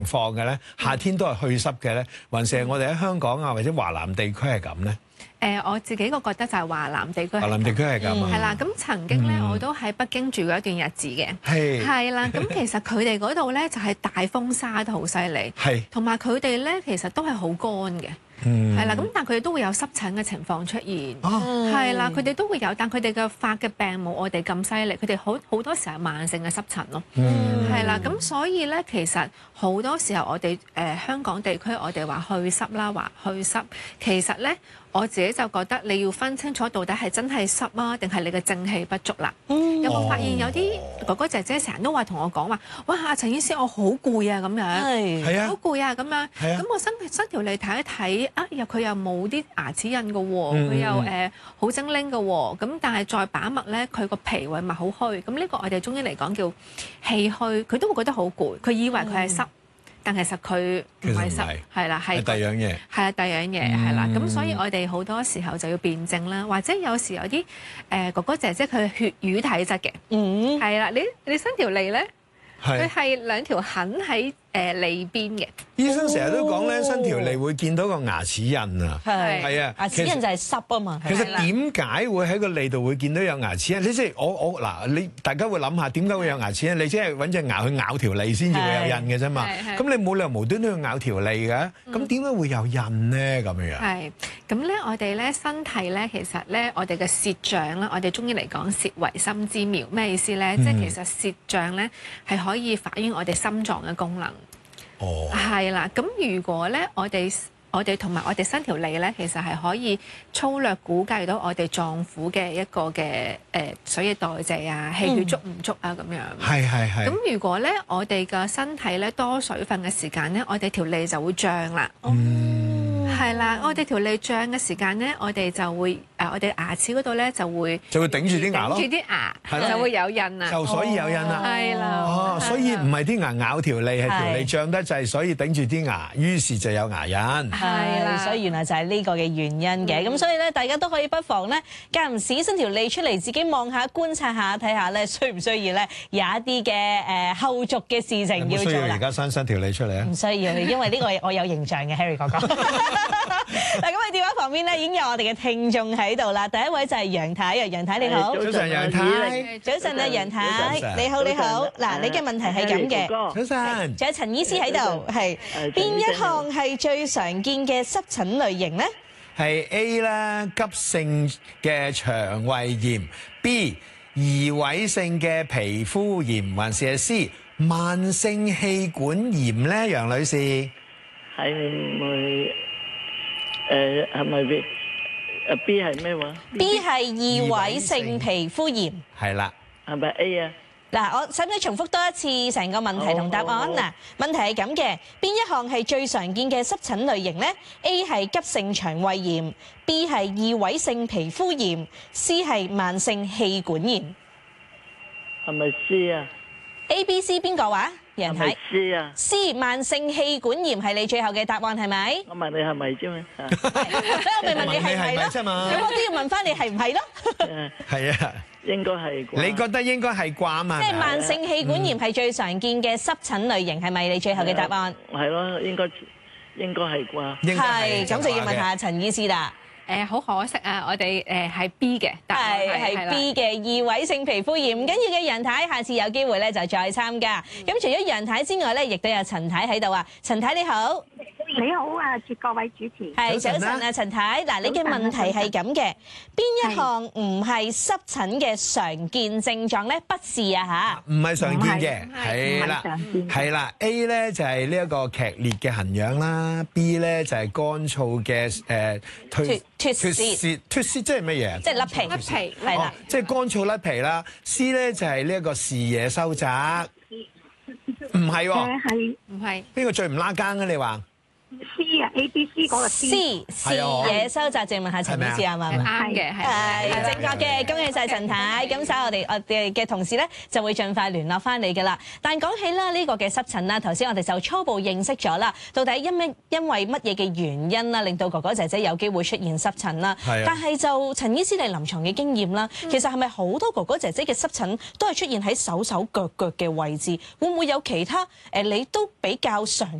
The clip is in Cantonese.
況嘅咧？夏天都係去濕嘅咧，還是係我哋喺香港啊或者華南地區係咁咧？ 我自己個覺得就係華南地區。 華南地區係咁啊。 係啦，咁曾經咧我都喺北京住過一段日子嘅。係啦，咁其實佢哋嗰度咧就係大風沙都好犀利。係。同埋佢哋咧其實都係好乾嘅。係啦，咁但係佢哋都會有濕疹嘅情況出現。係啦，佢哋都會有，但佢哋嘅發嘅病冇我哋咁犀利。佢哋好多時候係慢性嘅濕疹咯。係啦，咁所以咧其實好多時候我哋香港地區我哋話去濕啦，話去濕，其實咧我自己就覺得你要分清楚到底係真係濕啊，定係你嘅正氣不足啦。有冇發現有啲哥哥姐姐成日都話同我講話，哇，陳醫師我好攰啊咁樣，係啊，好攰啊咁樣。咁我伸條脷睇一睇，佢又冇啲牙齒印嘅喎，佢又好精靈嘅喎。咁但係再把脈咧，佢個脾胃脈好虛。咁呢個我哋中醫嚟講叫氣虛，佢都會覺得好攰，佢以為佢係濕。但其實佢唔係濕，係啦，係第二樣嘢， 係啊，第二樣嘢係啦。咁所以我哋好多時候就要辨證啦，或者有時有啲哥哥姐姐佢係血瘀體質嘅，係啦，你伸條脷咧，佢係兩條痕喺脷邊嘅。 醫生成日都講咧，伸條脷會見到個牙齒印啊，係啊， 牙齒印就係濕啊嘛。 其實點解會喺個脷度會見到有牙齒印？你即係我嗱，你大家會諗下點解會有牙齒印？你即係揾隻牙去咬條脷先至會有印嘅啫嘛。咁你冇理由無端端去咬條脷嘅，咁點解會有印咧？咁樣係咁咧，我哋咧身體咧，其實咧，我哋嘅舌象啦，我哋中醫嚟講，舌為心之苗，咩意思咧？即係其實舌象咧係可以反映我哋心臟嘅功能。係啦，咁如果咧，我哋同埋我哋伸條脷咧，其實係可以粗略估計到我哋臟腑嘅一個嘅水液代謝啊、氣血足唔足啊咁樣。係。咁如果咧，我哋嘅身體咧多水分嘅時間咧，我哋條脷就會脹啦。係啦，我哋條脷脹嘅時間咧，我哋就會我哋牙齒嗰度咧就會頂住啲牙咯， 頂住啲牙就會有印啦。 就所以有印啦。 係啦。 所以唔係啲牙咬條脷，係條脷脹得滯，所以頂住啲牙，於是就有牙印。 係啦，所以原來就係呢個嘅原因嘅。咁所以咧，大家都可以不妨咧，間唔時伸條脷出嚟，自己望下、觀察下，睇下咧，需唔需要咧有一啲嘅後續嘅事情要做啦。 而家伸條脷出嚟啊？ 唔需要，因為呢個我有形象嘅 Harry 哥哥。嗱，咁喺電話旁邊咧已經有我哋嘅聽眾喺度啦。第一位就係楊太啊，楊太你好。 早晨，楊太。 早晨啊，楊太。你好，你好。嗱，你嘅問題係咁嘅。 早晨。 仲有陳醫師喺度，係邊一項係最常見嘅濕疹類型咧？ 係 A 啦，急性嘅腸胃炎；B 移位性嘅皮膚炎，還是係 C 慢性氣管炎咧？楊女士。 係咪？係咪 B 係咩話 ？B 係異位性皮膚炎。 係啦。 係咪 A 啊？ 嗱，我使唔使重複多一次成個問題同答案？嗱，問題係咁嘅，邊一項係最常見嘅濕疹類型咧 ？A 係急性腸胃炎，B 係異位性皮膚炎，C 係慢性氣管炎。 係咪 C 啊 ？A、B、C 邊個話？楊太。 C 啊。 C 慢性氣管炎係你最後嘅答案係咪？ 我問你係咪啫嘛？ 所以我咪問你係咪咯？咁我都要問翻你係唔係咯？ 係啊。 應該係啩？ 你覺得應該係啩嘛？ 即係慢性氣管炎係最常見嘅濕疹類型，係咪你最後嘅答案？ 係咯，應該係啩？ 係，咁就要問下陳醫師啦。 好可惜啊，我哋係 B 嘅， 係 B 嘅異位性皮膚炎。唔緊要嘅，楊太，下次有機會咧就再參加。咁除咗楊太之外咧，亦都有陳太喺度啊。陳太你好。 你好啊，各位主持。 係早晨啊，陳太。嗱，你嘅問題係咁嘅，邊一項唔係濕疹嘅常見症狀咧？不是啊嚇。 唔係常見嘅，係啦，係啦。A 咧就係呢一個劇烈嘅痕癢啦，B 咧就係乾燥嘅脱屑，即係乜嘢？ 即係甩皮，係啦。 即係乾燥甩皮啦。C 咧就係呢一個視野收窄，唔係喎。 係唔係？ 邊個最唔拉更啊？你話？ C 啊 A B C 嗰個 C 視野收窄症，問下陳醫師係咪？ 啱嘅， 係正確嘅，恭喜晒陳太。咁稍後我哋嘅同事咧就會盡快聯絡翻你㗎啦。但講起啦呢個嘅濕疹啦，頭先我哋就初步認識咗啦，到底因為乜嘢嘅原因啦，令到哥哥姐姐有機會出現濕疹啦？但係就陳醫師你臨床嘅經驗啦，其實係咪好多哥哥姐姐嘅濕疹都係出現喺手腳嘅位置？會唔會有其他你都比較常